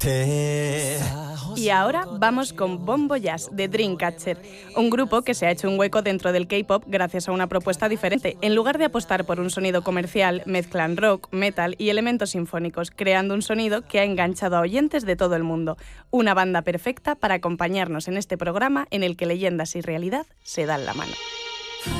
Y ahora vamos con Bon Voyage de Dreamcatcher, un grupo que se ha hecho un hueco dentro del K-pop gracias a una propuesta diferente. En lugar de apostar por un sonido comercial, mezclan rock, metal y elementos sinfónicos, creando un sonido que ha enganchado a oyentes de todo el mundo. Una banda perfecta para acompañarnos en este programa en el que leyendas y realidad se dan la mano.